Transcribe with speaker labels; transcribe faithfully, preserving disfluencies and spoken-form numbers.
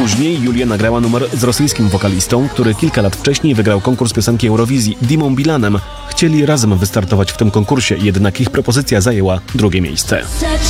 Speaker 1: później Julia nagrała numer z rosyjskim wokalistą, który kilka lat wcześniej wygrał konkurs piosenki Eurowizji, Dimą Bilanem. Chcieli razem wystartować w tym konkursie, jednak ich propozycja zajęła drugie miejsce.